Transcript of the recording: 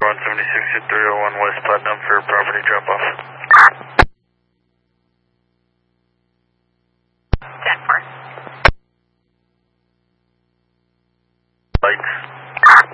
176 to 301 West Putnam for property drop-off. 10-4. Lights.